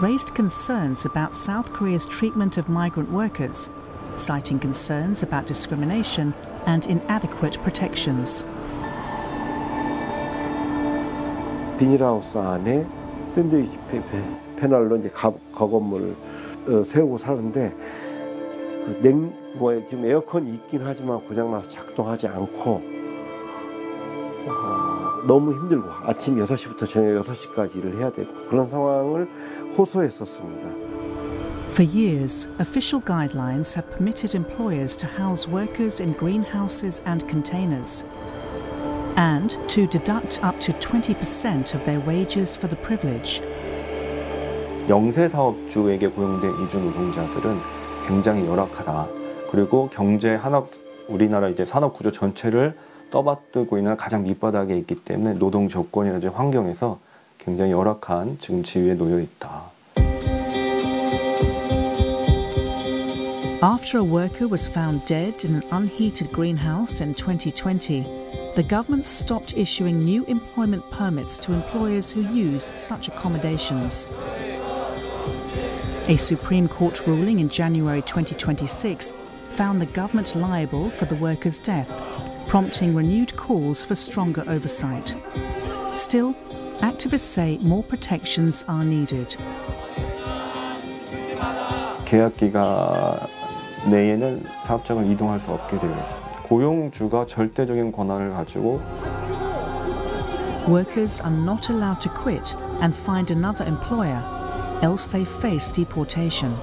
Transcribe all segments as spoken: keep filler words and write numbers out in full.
raised concerns about South Korea's treatment of migrant workers, citing concerns about discrimination and inadequate protections. 비닐하우스 안에 샌드위치 패널로 이제 가건물을 어, 세우고 사는데 그 냉, 뭐 지금 에어컨이 있긴 하지만 고장나서 작동하지 않고 어, 너무 힘들고 아침 여섯 시부터 저녁 여섯 시까지 일을 해야 되고 그런 상황을 호소했었습니다. For years, official guidelines have permitted employers to house workers in greenhouses and containers, and to deduct up to twenty percent of their wages for the privilege. 영세 사업주에게 고용된 이주 노동자들은 굉장히 열악하다. 그리고 경제 산업 우리나라 이제 산업 구조 전체를 떠받들고 있는 가장 밑바닥에 있기 때문에 노동 조건이라든지 환경에서 굉장히 열악한 지금 지위에 놓여 있다. After a worker was found dead in an unheated greenhouse in twenty twenty, the government stopped issuing new employment permits to employers who use such accommodations. A Supreme Court ruling in January twenty twenty-six found the government liable for the worker's death, prompting renewed calls for stronger oversight. Still, activists say more protections are needed. 계약 기간 내에는 사업장을 이동할 수 없게 되어 있습니다. 고용주가 절대적인 권한을 가지고 Workers are not allowed to quit and find another employer, else they face deportation.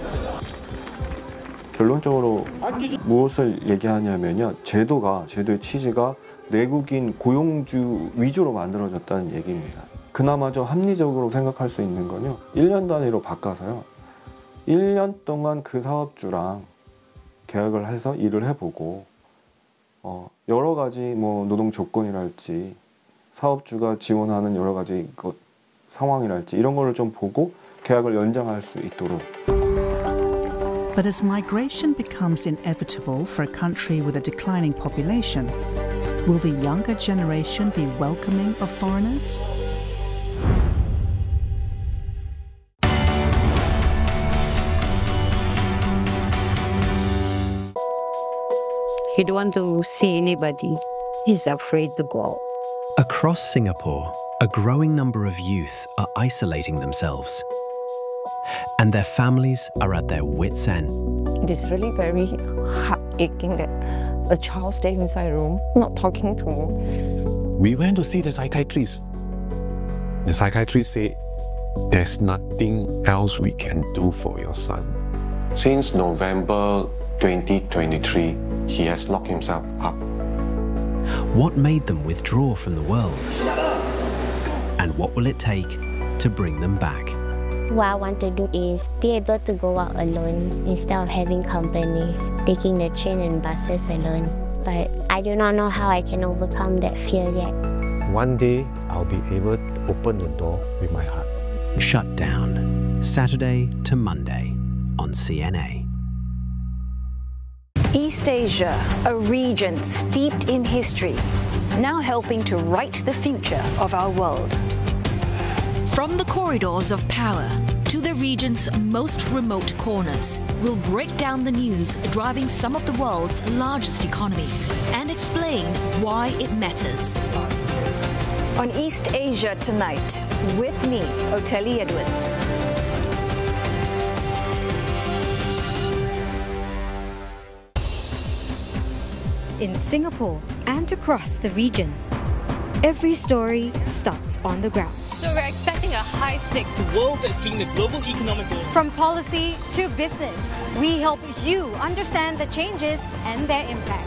결론적으로 무엇을 얘기하냐면요. 제도가, 제도의 취지가 내국인 고용주 위주로 만들어졌다는 얘기입니다. 그나마 좀 합리적으로 생각할 수 있는 건요. 일 년 단위로 바꿔서요. 일 년 동안 그 사업주랑 계약을 해서 일을 해보고 어, 여러 가지 뭐 노동 조건이랄지 사업주가 지원하는 여러 가지 그 상황이랄지 이런 거를 좀 보고 계약을 연장할 수 있도록. But as migration becomes inevitable for a country with a declining population, will the younger generation be welcoming of foreigners? He don't want to see anybody. He's afraid to go. Across Singapore, a growing number of youth are isolating themselves, and their families are at their wits' end. It is really very heart-aching that a child stays inside a room, not talking to me. We went to see the psychiatrist. The psychiatrist said, there's nothing else we can do for your son. Since November twenty twenty-three, he has locked himself up. What made them withdraw from the world? And what will it take to bring them back? What I want to do is be able to go out alone instead of having companies, taking the train and buses alone. But I do not know how I can overcome that fear yet. One day, I'll be able to open the door with my heart. Shut Down, Saturday to Monday on C N A. East Asia, a region steeped in history, now helping to write the future of our world. From the corridors of power to the region's most remote corners, we'll break down the news driving some of the world's largest economies and explain why it matters. On East Asia Tonight, with me, Oteli Edwards. In Singapore and across the region, every story starts on the ground. So we're expecting a high-stakes world that's seeing the global economic growth. From policy to business, we help you understand the changes and their impact.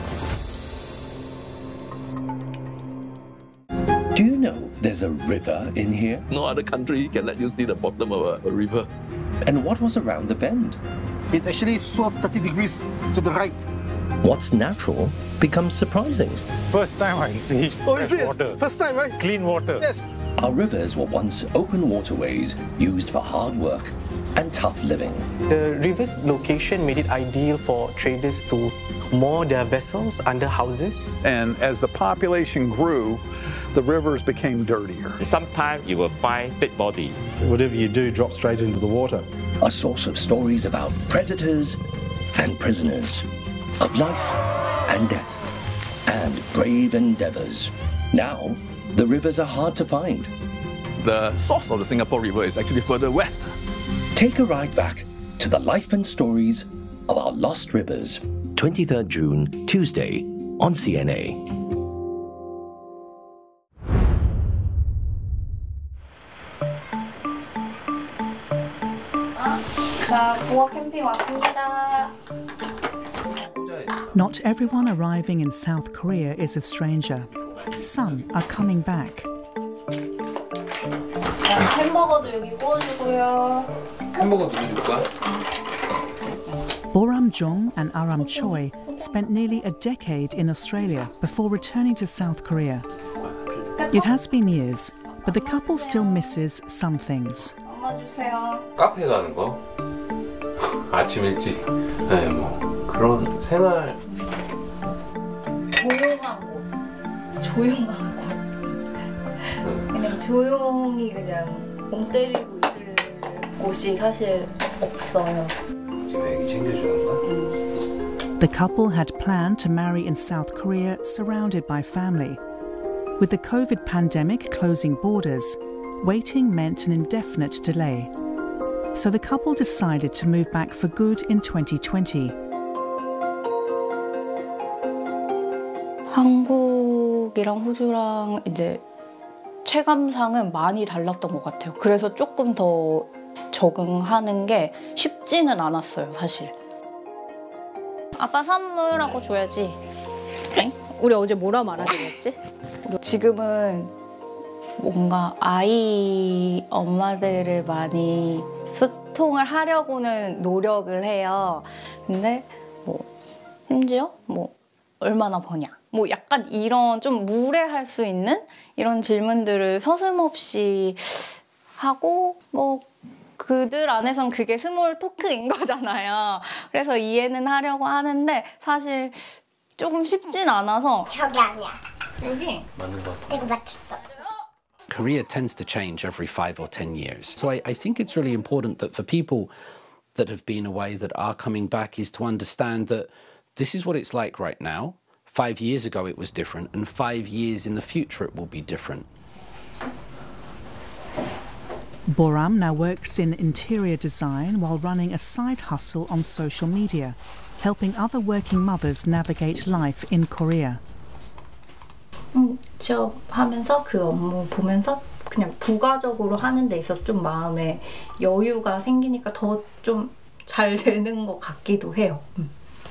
Do you know there's a river in here? No other country can let you see the bottom of a, a river. And what was around the bend? It actually swerved thirty degrees to the right. What's natural becomes surprising. First time I see oh, is it? water. First time, right? Clean water. Yes. Our rivers were once open waterways used for hard work and tough living. The river's location made it ideal for traders to moor their vessels under houses. And as the population grew, the rivers became dirtier. Sometimes you will find dead body. Whatever you do drops straight into the water. A source of stories about predators and prisoners, of life and death, and brave endeavors. Now, the rivers are hard to find. The source of the Singapore River is actually further west. Take a ride back to the life and stories of our lost rivers. twenty-third June, Tuesday, on C N A. Not everyone arriving in South Korea is a stranger. Some are coming back. 햄버거도 여기 구워주고요. 햄버거 누구 줄까? Boram Jong and Aram Choi spent nearly a decade in Australia before returning to South Korea. It has been years, but the couple still misses some things. 엄마 주세요. 카페 가는 거, 아침 일찍, 네, 뭐 그런 생활. 조용한 곳, 조용한 곳. 그냥 조용히 그냥 멍 때리고 있을 곳이 사실 없어요. 지금 애기 챙겨주는 거야? The couple had planned to marry in South Korea surrounded by family. With the COVID pandemic closing borders, waiting meant an indefinite delay. So the couple decided to move back for good in twenty twenty. 한국이랑 호주랑 이제 체감상은 많이 달랐던 것 같아요. 그래서 조금 더 적응하는 게 쉽지는 않았어요, 사실. 아빠 선물하고 줘야지. 엥? 우리 어제 뭐라 말하기로 했지? 지금은 뭔가 아이 엄마들을 많이 소통을 하려고는 노력을 해요. 근데 뭐 심지어 뭐 얼마나 버냐? 뭐 약간 이런 좀 무례할 수 있는 이런 질문들을 서슴없이 하고 뭐 그들 안에선 그게 스몰 토크인 거잖아요. 그래서 이해는 하려고 하는데 사실 조금 쉽진 않아서. 저기 아니야. 여기. 맞는 것 같아. 이거 맞췄어. Korea tends to change every five or ten years. So I, I think it's really important that for people that have been away that are coming back is to understand that this is what it's like right now. Five years ago it was different, and five years in the future it will be different. Boram now works in interior design while running a side hustle on social media, helping other working mothers navigate life in Korea. 음, 취업하면서 그 업무 보면서 그냥 부가적으로 하는 데 있어서 좀 마음에 여유가 생기니까 더 좀 잘 되는 것 같기도 해요. 음.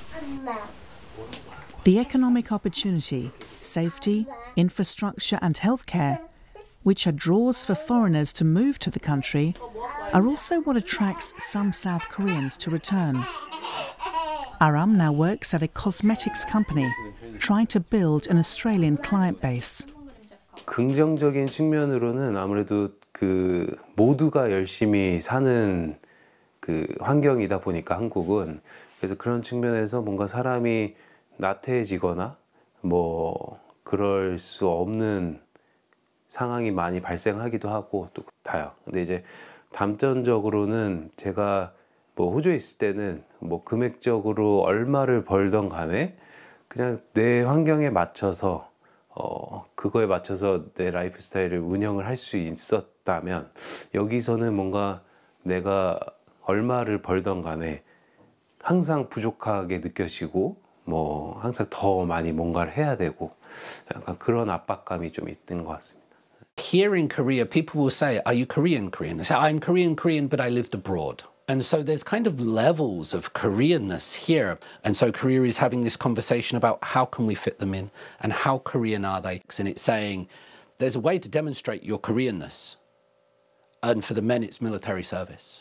The economic opportunity, safety, infrastructure and healthcare, which are draws for foreigners to move to the country, are also what attracts some South Koreans to return. Aram now works at a cosmetics company, trying to build an Australian client base. 긍정적인 측면으로는 아무래도 그 모두가 열심히 사는 그 환경이다 보니까 한국은 그래서 그런 측면에서 뭔가 사람이 나태해지거나 뭐 그럴 수 없는 상황이 많이 발생하기도 하고 또 다요. 근데 이제 단점적으로는 제가 뭐 호주에 있을 때는 뭐 금액적으로 얼마를 벌던 간에 그냥 내 환경에 맞춰서 어 그거에 맞춰서 내 라이프 스타일을 운영을 할 수 있었다면 여기서는 뭔가 내가 얼마를 벌던 간에 항상 부족하게 느껴지고 뭐 항상 더 많이 뭔가를 해야 되고 약간 그런 압박감이 좀 있는 것 같습니다. Here in Korea, people will say, are you Korean Korean? They say, I'm Korean Korean, but I lived abroad. And so there's kind of levels of Koreanness here. And so Korea is having this conversation about how can we fit them in and how Korean are they? And it's saying there's a way to demonstrate your Koreanness. And for the men, it's military service.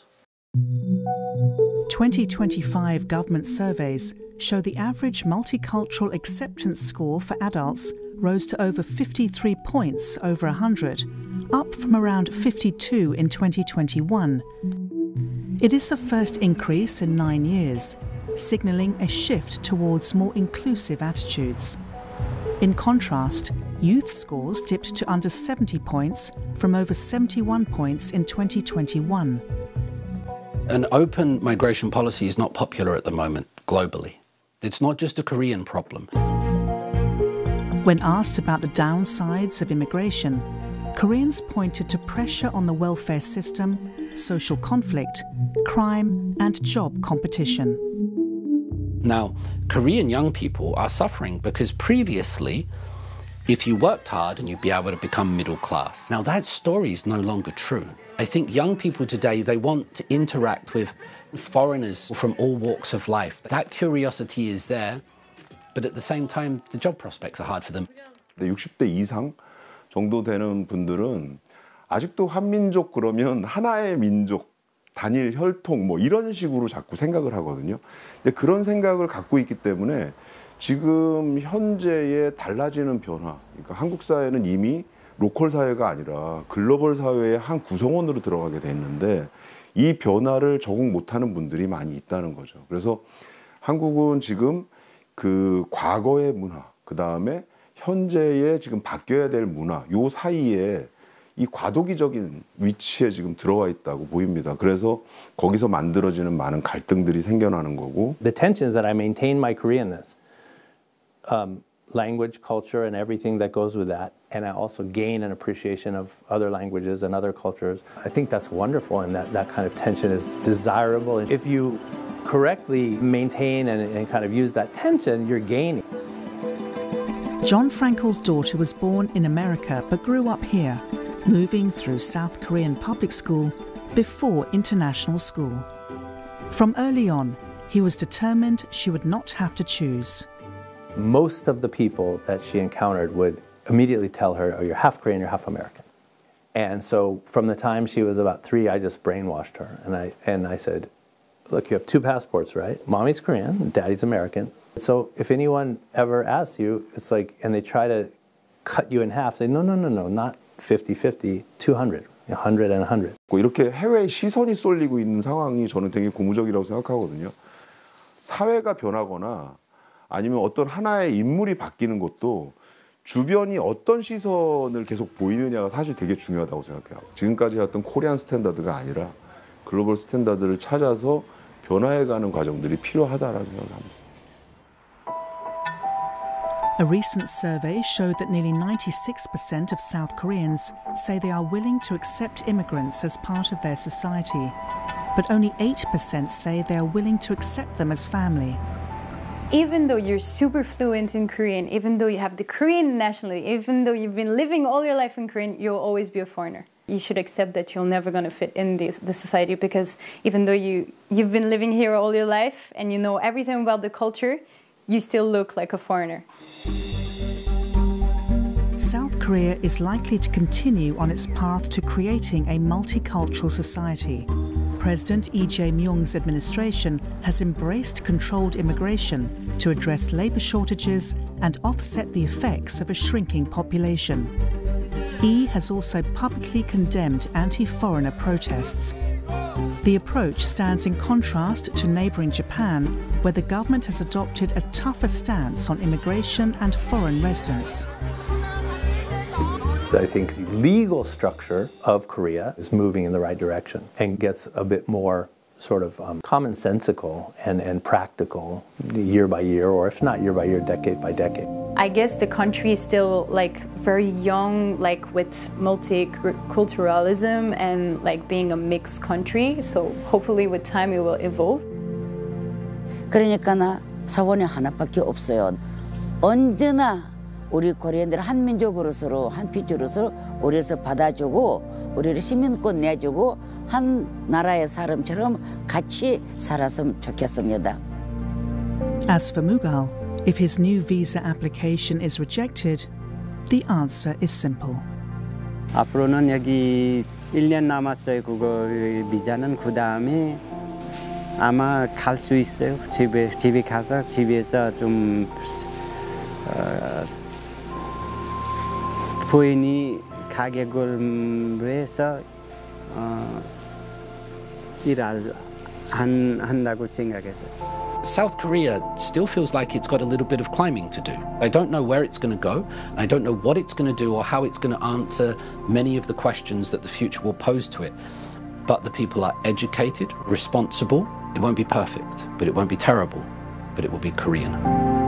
twenty twenty-five government surveys show the average multicultural acceptance score for adults rose to over fifty-three points over one hundred, up from around fifty-two in twenty twenty-one. It is the first increase in nine years, signalling a shift towards more inclusive attitudes. In contrast, youth scores dipped to under seventy points from over seventy-one points in twenty twenty-one. An open migration policy is not popular at the moment globally. It's not just a Korean problem. When asked about the downsides of immigration, Koreans pointed to pressure on the welfare system, social conflict, crime, and job competition. Now, Korean young people are suffering because previously, if you worked hard and you'd be able to become middle class. Now, that story is no longer true. I think young people today, they want to interact with foreigners from all walks of life. That curiosity is there, but at the same time, the job prospects are hard for them. 육십 대 이상 정도 되는 분들은 아직도 한민족 그러면 하나의 민족, 단일 혈통 뭐 이런 식으로 자꾸 생각을 하거든요. 근데 그런 생각을 갖고 있기 때문에 지금 현재의 달라지는 변화, 그러니까 한국 사회는 이미 로컬 사회가 아니라 글로벌 사회의 한 구성원으로 들어가게 됐는데 이 변화를 적응 못하는 분들이 많이 있다는 거죠. 그래서 한국은 지금 그 과거의 문화, 그 다음에 현재의 지금 바뀌어야 될 문화, 요 사이에 이 과도기적인 위치에 지금 들어와 있다고 보입니다. 그래서 거기서 만들어지는 많은 갈등들이 생겨나는 거고. The tension is that I maintain my Koreanness, um, language, culture, and everything that goes with that, and I also gain an appreciation of other languages and other cultures. I think that's wonderful, and that, that kind of tension is desirable. And if you correctly maintain and, and kind of use that tension, you're gaining. John Frankel's daughter was born in America but grew up here, moving through South Korean public school before international school. From early on, he was determined she would not have to choose. Most of the people that she encountered would immediately tell her, oh, you're half Korean, you're half American. And so from the time she was about three, I just brainwashed her. And I, and I said, look, you have two passports, right? Mommy's Korean, daddy's American. So if anyone ever asks you, it's like, and they try to cut you in half, say, no, no, no, no, not fifty fifty, two hundred, one hundred and one hundred. 이렇게 해외 시선이 쏠리고 있는 상황이 저는 되게 고무적이라고 생각하거든요. 사회가 변하거나 아니면 어떤 하나의 인물이 바뀌는 것도 주변이 어떤 시선을 계속 보이느냐가 사실 되게 중요하다고 생각해요. 지금까지 해왔던 코리안 스탠다드가 아니라 글로벌 스탠다드를 찾아서 변화해가는 과정들이 필요하다라고 생각합니다. A recent survey showed that nearly ninety-six percent of South Koreans say they are willing to accept immigrants as part of their society, but only eight percent say they are willing to accept them as family. Even though you're super fluent in Korean, even though you have the Korean nationality, even though you've been living all your life in Korean, you'll always be a foreigner. You should accept that you're never going to fit in the, the society, because even though you, you've been living here all your life and you know everything about the culture, you still look like a foreigner. South Korea is likely to continue on its path to creating a multicultural society. President Lee Jae-myung's administration has embraced controlled immigration to address labour shortages and offset the effects of a shrinking population. Lee has also publicly condemned anti-foreigner protests. The approach stands in contrast to neighbouring Japan, where the government has adopted a tougher stance on immigration and foreign residents. I think the legal structure of Korea is moving in the right direction and gets a bit more sort of um, commonsensical and, and practical year by year, or if not year by year, decade by decade. I guess the country is still like very young, like with multiculturalism and like being a mixed country. So hopefully with time it will evolve. 그러니까 나 사원이 하나밖에 없어요. 언제나 우리 코리안들 한민족으로서 한 피조로서 우리에서 받아주고 우리를 시민권 내주고 한 나라의 사람처럼 같이 살았으면 좋겠습니다. As for Mughal, if his new visa application is rejected, the answer is simple. 앞으로는 여기 일 년 남았어요. 그거 비자는 그 다음에 아마 갈 수 있어요. 집에 집에 가서 집에서 좀 어, 부인이 가게골목에서 어, 일을 한, 한다고 생각했어요. South Korea still feels like it's got a little bit of climbing to do. I don't know where it's going to go. I don't know what it's going to do or how it's going to answer many of the questions that the future will pose to it. But the people are educated, responsible. It won't be perfect, but it won't be terrible, but it will be Korean.